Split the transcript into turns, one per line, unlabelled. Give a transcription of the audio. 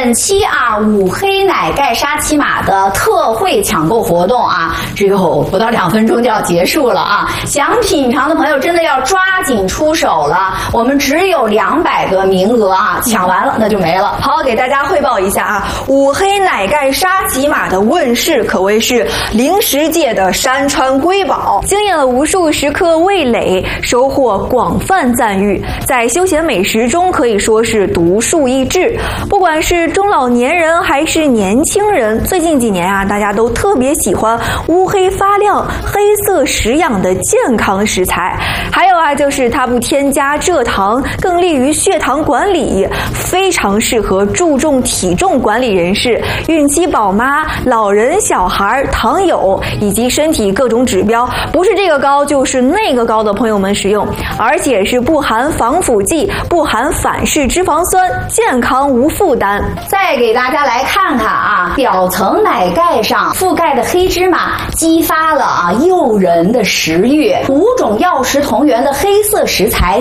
本期五黑奶盖沙琪玛的特惠抢购活动只有不到2分钟就要结束了想品尝的朋友真的要抓紧出手了，我们只有200个名额抢完了那就没了。
好，给大家汇报一下五黑奶盖沙琪玛的问世可谓是零食界的山川瑰宝，惊艳了无数食客味蕾，收获广泛赞誉，在休闲美食中可以说是独树一帜。不管是中老年人还是年轻人，最近几年大家都特别喜欢乌黑发亮、黑色食养的健康食材。还有就是它不添加蔗糖，更利于血糖管理，非常适合注重体重管理人士、孕期宝妈、老人、小孩、糖友以及身体各种指标不是这个高就是那个高的朋友们使用，而且是不含防腐剂、不含反式脂肪酸，健康无负担。
再给大家来看看表层奶盖上覆盖的黑芝麻激发了诱人的食欲，5种药食同源的黑色食材